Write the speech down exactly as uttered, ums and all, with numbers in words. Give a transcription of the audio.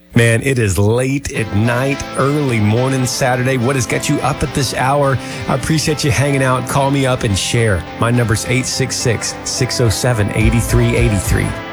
Man, it is late at night, early morning Saturday. What has got you up at this hour? I appreciate you hanging out. Call me up and share. My number's eight six six, six oh seven, eight three eight three.